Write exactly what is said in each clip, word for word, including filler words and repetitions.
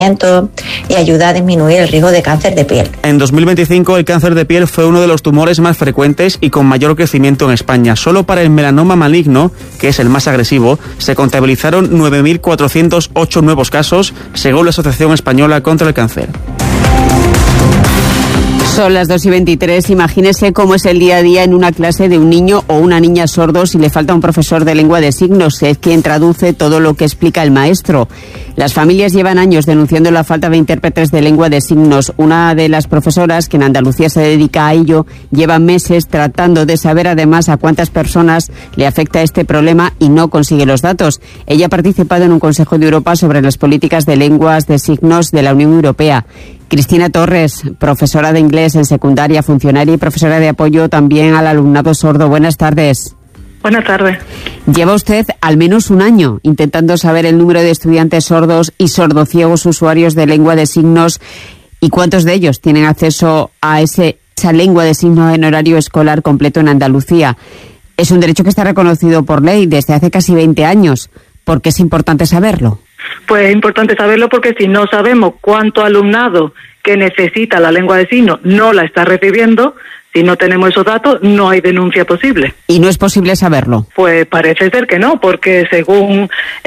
y ayuda a disminuir el riesgo de cáncer de piel. En dos mil veinticinco el cáncer de piel fue uno de los tumores más frecuentes y con mayor crecimiento en España. Solo para el melanoma maligno, que es el más agresivo, se contabilizaron nueve mil cuatrocientos ocho nuevos casos, según la Asociación Española contra el Cáncer. Son las dos y veintitrés. Imagínese cómo es el día a día en una clase de un niño o una niña sordos y le falta un profesor de lengua de signos, es quien traduce todo lo que explica el maestro. Las familias llevan años denunciando la falta de intérpretes de lengua de signos. Una de las profesoras, que en Andalucía se dedica a ello, lleva meses tratando de saber además a cuántas personas le afecta este problema y no consigue los datos. Ella ha participado en un Consejo de Europa sobre las políticas de lenguas de signos de la Unión Europea. Cristina Torres, profesora de inglés en secundaria, funcionaria y profesora de apoyo también al alumnado sordo. Buenas tardes. Buenas tardes. Lleva usted al menos un año intentando saber el número de estudiantes sordos y sordociegos usuarios de lengua de signos y cuántos de ellos tienen acceso a ese, esa lengua de signos en horario escolar completo en Andalucía. Es un derecho que está reconocido por ley desde hace casi veinte años. ¿Por qué es importante saberlo? Pues es importante saberlo porque si no sabemos cuánto alumnado que necesita la lengua de signos no la está recibiendo, si no tenemos esos datos, no hay denuncia posible. ¿Y no es posible saberlo? Pues parece ser que no, porque según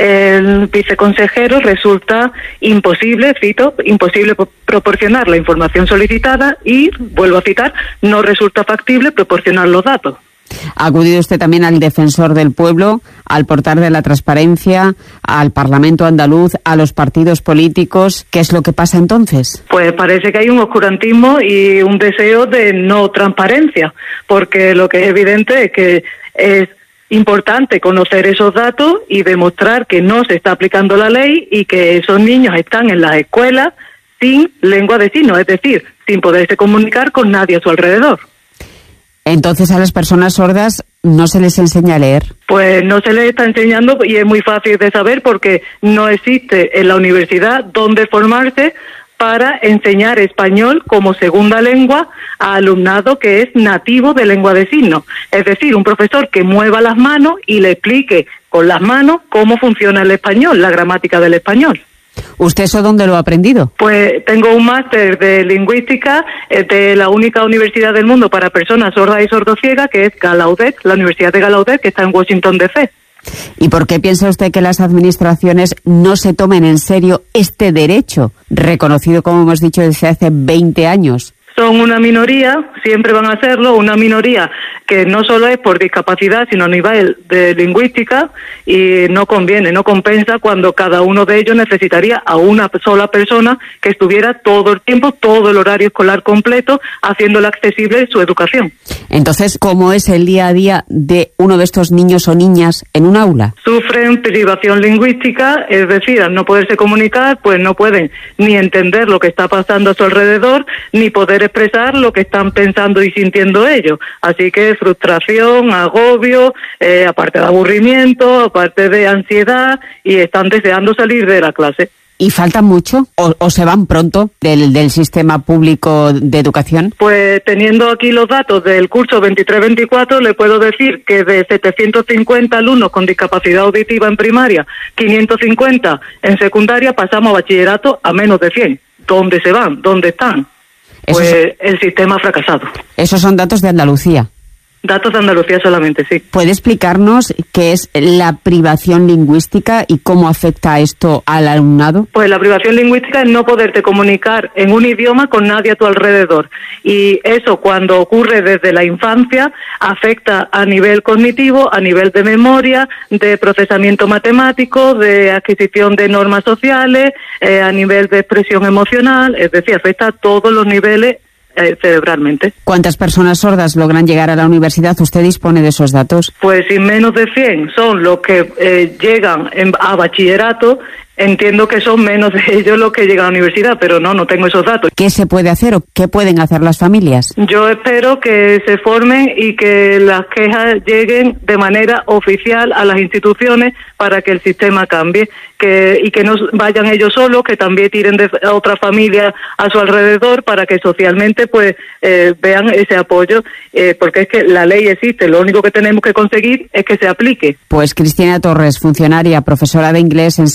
el viceconsejero resulta imposible, cito, imposible proporcionar la información solicitada y, vuelvo a citar, no resulta factible proporcionar los datos. Ha acudido usted también al Defensor del Pueblo, al portal de la Transparencia, al Parlamento andaluz, a los partidos políticos. ¿Qué es lo que pasa entonces? Pues parece que hay un oscurantismo y un deseo de no transparencia, porque lo que es evidente es que es importante conocer esos datos y demostrar que no se está aplicando la ley y que esos niños están en las escuelas sin lengua de signos, es decir, sin poderse comunicar con nadie a su alrededor. Entonces, a las personas sordas no se les enseña a leer. Pues no se les está enseñando y es muy fácil de saber porque no existe en la universidad donde formarse para enseñar español como segunda lengua a alumnado que es nativo de lengua de signos. Es decir, un profesor que mueva las manos y le explique con las manos cómo funciona el español, la gramática del español. ¿Usted eso dónde lo ha aprendido? Pues tengo un máster de lingüística de la única universidad del mundo para personas sordas y sordociegas, que es Gallaudet, la Universidad de Gallaudet, que está en Washington, D C ¿Y por qué piensa usted que las administraciones no se tomen en serio este derecho, reconocido, como hemos dicho, desde hace veinte años? Son una minoría, siempre van a serlo, una minoría que no solo es por discapacidad, sino a nivel de lingüística, y no conviene, no compensa cuando cada uno de ellos necesitaría a una sola persona que estuviera todo el tiempo, todo el horario escolar completo, haciéndole accesible su educación. Entonces, ¿cómo es el día a día de uno de estos niños o niñas en un aula? Sufren privación lingüística, es decir, al no poderse comunicar, pues no pueden ni entender lo que está pasando a su alrededor, ni poder expresar lo que están pensando y sintiendo ellos. Así que frustración, agobio, eh, aparte de aburrimiento, aparte de ansiedad, y están deseando salir de la clase. ¿Y faltan mucho o, o se van pronto del, del sistema público de educación? Pues teniendo aquí los datos del curso veintitrés veinticuatro, le puedo decir que de setecientos cincuenta alumnos con discapacidad auditiva en primaria, quinientos cincuenta en secundaria, pasamos a bachillerato a menos de cien. ¿Dónde se van? ¿Dónde están? Pues son, el sistema ha fracasado. Esos son datos de Andalucía. Datos de Andalucía solamente, sí. ¿Puede explicarnos qué es la privación lingüística y cómo afecta esto al alumnado? Pues la privación lingüística es no poderte comunicar en un idioma con nadie a tu alrededor. Y eso, cuando ocurre desde la infancia, afecta a nivel cognitivo, a nivel de memoria, de procesamiento matemático, de adquisición de normas sociales, eh, a nivel de expresión emocional, es decir, afecta a todos los niveles Eh, cerebralmente. ¿Cuántas personas sordas logran llegar a la universidad? ¿Usted dispone de esos datos? Pues si menos de cien son los que eh, llegan en, a bachillerato, entiendo que son menos de ellos los que llegan a la universidad, pero no, no tengo esos datos. ¿Qué se puede hacer o qué pueden hacer las familias? Yo espero que se formen y que las quejas lleguen de manera oficial a las instituciones para que el sistema cambie, que y que no vayan ellos solos, que también tiren de otra familia a su alrededor para que socialmente pues eh, vean ese apoyo, eh, porque es que la ley existe, lo único que tenemos que conseguir es que se aplique. Pues Cristina Torres, funcionaria, profesora de inglés en secundaria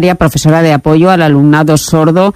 secretaria, profesora de apoyo al alumnado sordo